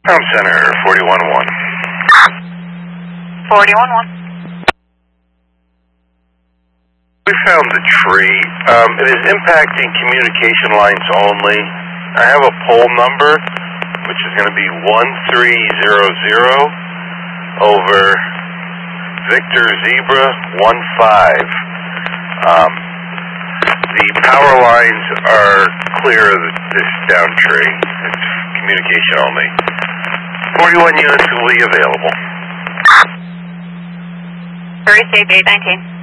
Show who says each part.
Speaker 1: Town Center, 41-1.
Speaker 2: 41-1.
Speaker 1: We found the tree. It is impacting communication lines only. I have a pole number, which is going to be 1300 over Victor Zebra 15. The power lines are clear of this down tree. It's communication only. 41 units will be available.
Speaker 2: Thursday, 819.